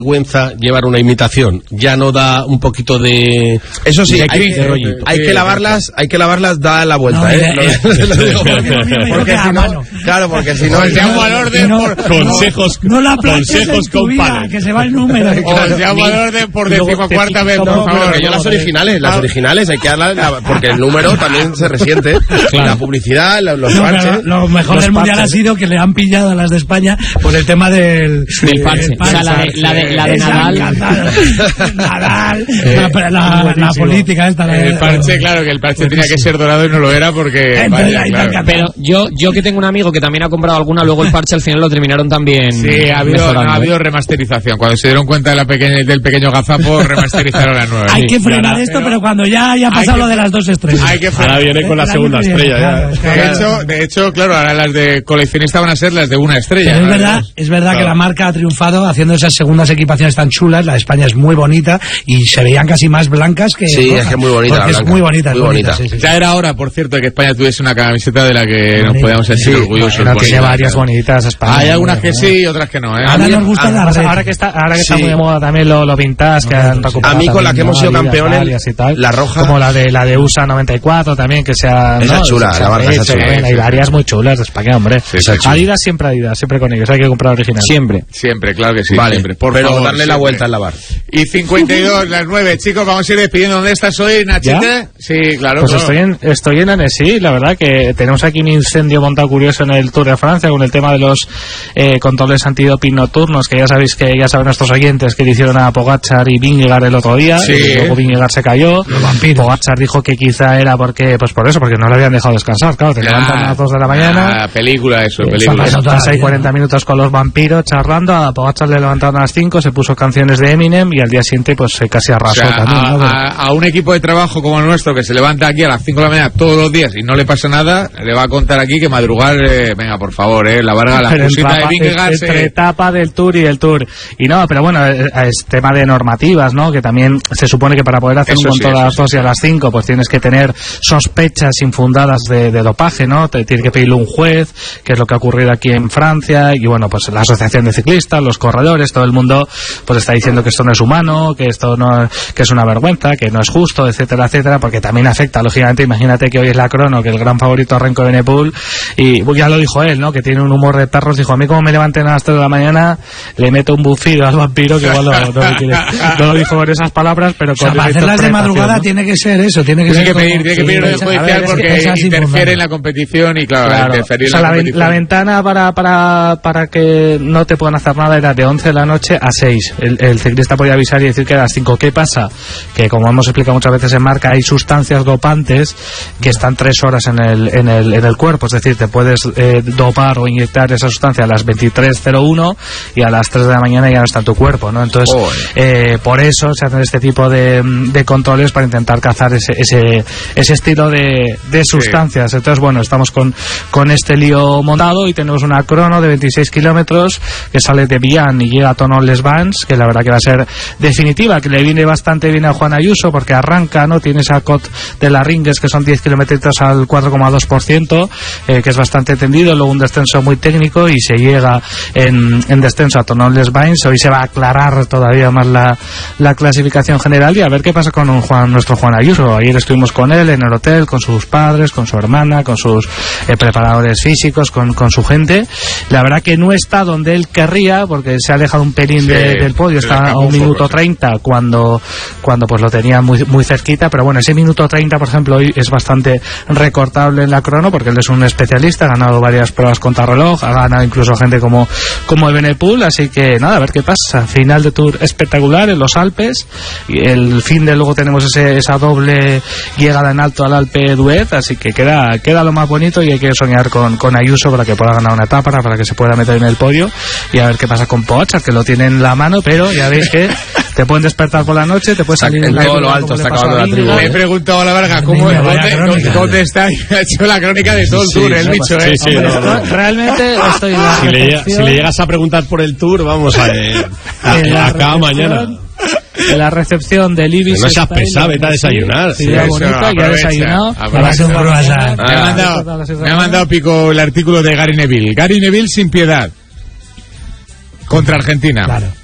vergüenza llevar una imitación, ya no da un poquito de... Eso sí, hay que lavarlas, da la vuelta, porque si no, claro, porque si no os llamo al orden por consejos, no la consejos con vida, que se va el número. Os llamo al orden por 14ª vez, no, que yo las originales hay que darlas, porque el número también se resiente, la publicidad, los parches. Lo mejor del mundial ha sido que le han pillado a las de España por el tema del parche. O sea, la de Nadal, la política esta. El parche, claro, que el parche tenía que ser dorado y no lo era porque... Pero yo que tengo un amigo que también ha comprado alguna, luego el parche al final lo terminaron también. Sí, ha habido remasterización. Cuando se dieron cuenta del pequeño gazapo, remasterizaron la nueva. Hay que frenar esto, pero cuando ya haya pasado lo de las 2 estrellas. Ahora viene con la segunda estrella. De hecho, claro, ahora las de coleccionista van a ser las de 1 estrella. Pero es verdad que la marca ha triunfado haciendo esas segundas equipaciones tan chulas. La de España es muy bonita y se veían casi más blancas que... Sí, es que es muy bonita la blanca. Es muy bonita. Sí. Ya era hora, por cierto, que España tuviese una camiseta de la que nos podíamos sentir orgullosos. Tiene varias bonitas España. Hay algunas que sí y otras que no, Ahora nos gusta ahora que está muy de moda también lo vintage, que han recuperado. A mí con la que hemos sido campeones, la roja, como la de USA 94 también, que sea... Esa chula, la marca esa chula. Hay varias muy chulas de España, hombre. Adidas, siempre con ellos, hay que comprar original. Siempre, claro que sí. Vale, pero darle la vuelta al lavar. Y 52, las 9, chicos, vamos a ir despidiendo. ¿Dónde estás hoy, Nachite? Sí, claro. Pues estoy en Annecy, la verdad que tenemos aquí un incendio montado curioso en el Tour de Francia con el tema de los controles antidoping nocturnos, que ya saben nuestros oyentes que le hicieron a Pogačar y Vingegaard el otro día, y luego Vingegaard se cayó. Pogačar dijo que quizá era porque no le habían dejado descansar, claro, te levantan a las 2 de la mañana. Película. Estás ahí 40 minutos con los vampiros charlando, a Pogačar le levantaron a las 5, se puso canciones de Eminem y al día siguiente pues casi arrasó también, ¿no? A un equipo de trabajo como el nuestro que se levanta aquí a las 5 de la mañana todos los días y no le pasa nada, le va a contar aquí que madrugar, venga, por favor, la Varga, la cosita de Vingegaard entre etapa del Tour y el Tour. Y no, pero bueno, es tema de normativas, ¿no? Que también se supone que para poder hacer un montón a las 2 y a las 5 pues tienes que tener sospechas infundadas de dopaje, ¿no? Te tiene que pedirle un juez, que es lo que ha ocurrido aquí en Francia, y bueno, pues la asociación de ciclistas, los corredores, todo el mundo pues está diciendo que esto no es humano, que esto no, que es una vergüenza, que no es justo, etcétera, etcétera, porque también afecta, lógicamente. Imagínate que hoy es la crono, que el gran favorito Remco Evenepoel, y ya lo dijo él, ¿no? Que tiene un humor de perros, dijo, a mí como me levanten a las 3 de la mañana, le meto un bufido al vampiro, que igual no lo dijo con esas palabras, pero con para hacerlas de madrugada, ¿no? Tiene que ser eso, tiene que pedir el judicial porque interfiere en la competición y claro interferir en la competición. La ventana para que no te puedan hacer nada era de 11 de la noche a 6. El ciclista podía avisar y decir que a las 5. ¿Qué pasa? Que como hemos explicado muchas veces en marca, hay sustancias dopantes que están 3 horas en el cuerpo, es decir, te puedes dopar o inyectar esa sustancia a las 23:01 y a las 3 de la mañana ya no está en tu cuerpo, ¿no? Entonces, por eso se hacen este tipo de controles para intentar cazar ese estilo de sustancias. Entonces, bueno, estamos con este lío montado y tenemos una crono de 26 kilómetros que sale de Bian y llega a Thonon-les-Bains, que la verdad que va a ser definitiva, que le viene bastante bien a Juan Ayuso porque arranca, ¿no? Tiene esa cot de la Ringues que son 10 kilómetros al 4,2%, que es bastante tendido, luego un descenso muy técnico y se llega en descenso a Thonon-les-Bains. Hoy se va a aclarar todavía más la clasificación general y a ver qué pasa con nuestro Juan Ayuso. Ayer estuvimos con él en el hotel, con sus padres, con su hermana, con sus preparadores físicos, con su gente. La verdad que no está donde él querría porque se ha alejado un pelín del podio, está a 1 minuto 30 cuando pues lo tenía muy, muy cerquita, pero bueno, ese minuto 30 por ejemplo hoy es bastante recortable en la crono porque él es un especialista, ha ganado varias pruebas contrarreloj, ha ganado incluso gente como Evenepoel, así que nada, a ver qué pasa. Final de Tour espectacular en los Alpes y el fin de luego tenemos esa doble llegada en alto al Alpe d'Huez, así que queda lo más bonito y hay que soñar con Ayuso para que pueda ganar una etapa, para que se pueda meter en el podio y a ver qué pasa con Pogačar, que lo tiene en la mano, pero ya veis que te pueden despertar por la noche, te puedes salir en todo lo alto, está acabando la tribu. Me he preguntado a la Varga dónde está, ha hecho la crónica de todo el Tour, el bicho, Sí, realmente estoy en la si le llegas a preguntar por el Tour, vamos acá mañana. En la recepción del Ibis. No seas pesado, vete a desayunar. Sí, bonita, ya ha desayunado. Me ha mandado Pico el artículo de Gary Neville. Gary Neville sin piedad. Contra Argentina. Claro.